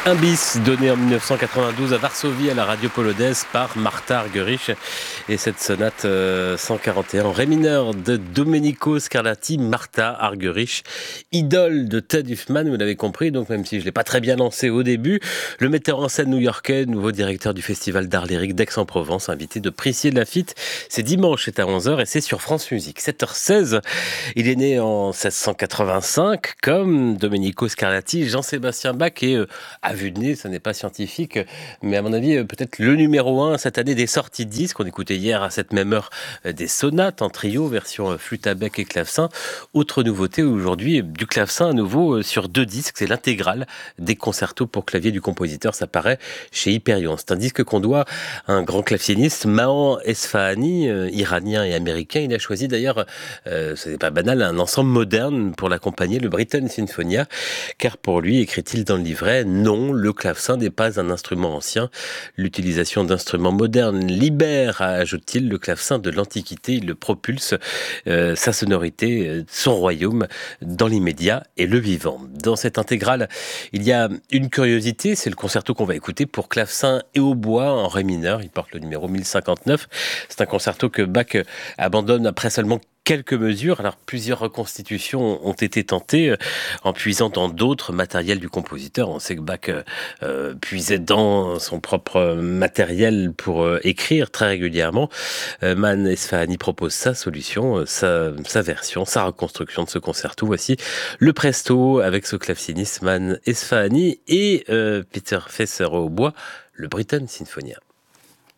Un bis donné en 1992 à Varsovie à la radio polonaise par Martha Argerich et cette sonate 141 en ré mineur de Domenico Scarlatti. Martha Argerich, idole de Ted Huffman, vous l'avez compris, donc même si je ne l'ai pas très bien lancé au début, le metteur en scène new-yorkais, nouveau directeur du Festival d'art lyrique d'Aix-en-Provence, invité de Priscier Laffitte. C'est dimanche, c'est à 11h et c'est sur France Musique. 7h16, il est né en 1685, comme Domenico Scarlatti, Jean-Sébastien Bach et à vue de nez, ça n'est pas scientifique, mais à mon avis, peut-être le numéro 1 cette année des sorties de disques. On écoutait hier à cette même heure des sonates en trio, version flûte à bec et clavecin. Autre nouveauté aujourd'hui, du clavecin à nouveau sur 2 disques, c'est l'intégrale des concertos pour clavier du compositeur. Ça paraît chez Hyperion. C'est un disque qu'on doit à un grand claveciniste, Mahan Esfahani, iranien et américain. Il a choisi d'ailleurs, ce n'est pas banal, un ensemble moderne pour l'accompagner, le Britten Sinfonia, car pour lui, écrit-il dans le livret, non, le clavecin n'est pas un instrument ancien. L'utilisation d'instruments modernes libère, ajoute-t-il, le clavecin de l'Antiquité. Il le propulse, sa sonorité, son royaume, dans l'immédiat et le vivant. Dans cette intégrale, il y a une curiosité, c'est le concerto qu'on va écouter pour clavecin et hautbois en ré mineur. Il porte le numéro 1059. C'est un concerto que Bach abandonne après seulement quelques mesures. Alors, plusieurs reconstitutions ont été tentées en puisant dans d'autres matériels du compositeur. On sait que Bach puisait dans son propre matériel pour écrire très régulièrement. Mahan Esfahani propose sa solution, sa version, sa reconstruction de ce concerto. Voici le presto avec ce claveciniste Mahan Esfahani et Peter Fesser au bois, le Britten Sinfonia.